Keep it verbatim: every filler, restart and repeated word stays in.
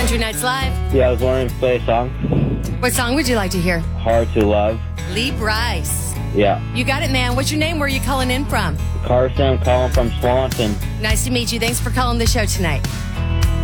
Country Nights Live. Yeah, I was wanting to play a song. What song would you like to hear? Hard to Love. Lee Bryce. Yeah. You got it, man. What's your name? Where are you calling in from? Carson, I'm calling from Swanton. Nice to meet you. Thanks for calling the show tonight.